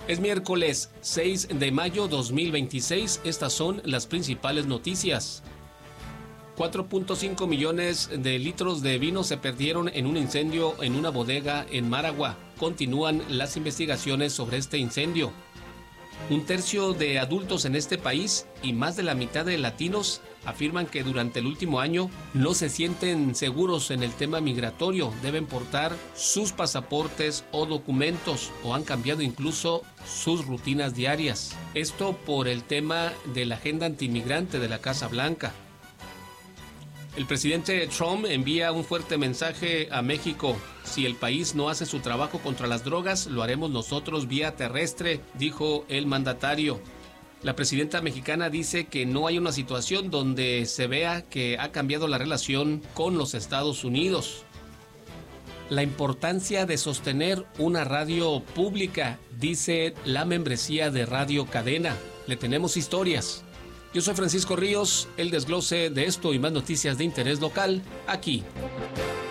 Es miércoles 6 de mayo 2026. Estas son las principales noticias. 4.5 millones de litros de vino se perdieron en un incendio en una bodega en Maragua. Continúan las investigaciones sobre este incendio. Un tercio de adultos en este país y más de la mitad de latinos afirman que durante el último año no se sienten seguros en el tema migratorio. Deben portar sus pasaportes o documentos o han cambiado incluso sus rutinas diarias. Esto por el tema de la agenda antimigrante de la Casa Blanca. El presidente Trump envía un fuerte mensaje a México. Si el país no hace su trabajo contra las drogas, lo haremos nosotros vía terrestre, dijo el mandatario. La presidenta mexicana dice que no hay una situación donde se vea que ha cambiado la relación con los Estados Unidos. La importancia de sostener una radio pública, dice la membresía de Radio Cadena. Le tenemos historias. Yo soy Francisco Ríos, el desglose de esto y más noticias de interés local, aquí.